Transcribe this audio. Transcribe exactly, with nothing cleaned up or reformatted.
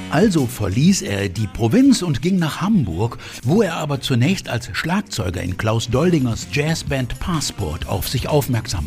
Also verließ er die Provinz und ging nach Hamburg, wo er aber zunächst als Schlagzeuger in Klaus Doldingers Jazzband Passport auf sich aufmerksam